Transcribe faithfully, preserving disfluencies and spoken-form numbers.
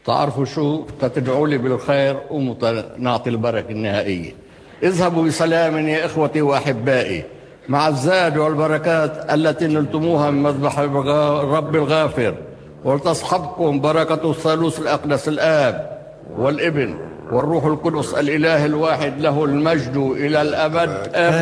تعرفوا شو، تدعوا لي بالخير ومتنعطي البركة النهائية. اذهبوا بسلام يا إخوتي وأحبائي، مع الزاد والبركات التي نلتموها من مذبح الرب الغافر، ولتصحبكم بركة الثالوث الأقدس الآب والابن والروح القدس الإله الواحد له المجد إلى الأبد آمين.